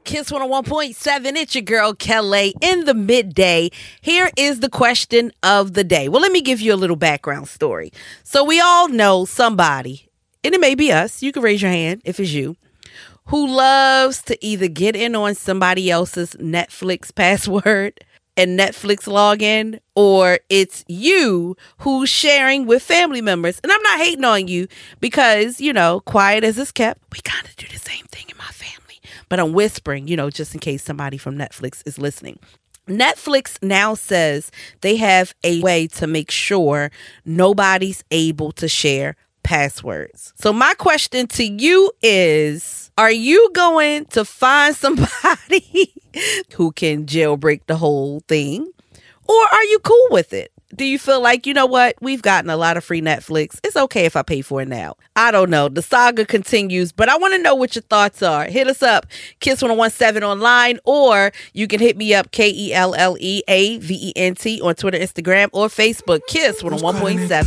Kiss 101.7. It's your girl, Kelly, in the midday. Here is the question of the day. Well, let me give you a little background story. So we all know somebody, and it may be us, you can raise your hand if it's you, who loves to either get in on somebody else's Netflix password and Netflix login, or it's you who's sharing with family members. And I'm not hating on you because, quiet as it's kept, we kind of do the same thing in my family. But I'm whispering, just in case somebody from Netflix is listening. Netflix now says they have a way to make sure nobody's able to share passwords. So my question to you is, are you going to find somebody who can jailbreak the whole thing? Or are you cool with it? Do you feel like, you know what? We've gotten a lot of free Netflix. It's okay if I pay for it now. I don't know. The saga continues, but I want to know what your thoughts are. Hit us up, Kiss 1017 online, or you can hit me up, KELLEAVENT on Twitter, Instagram, or Facebook, Kiss 101.7.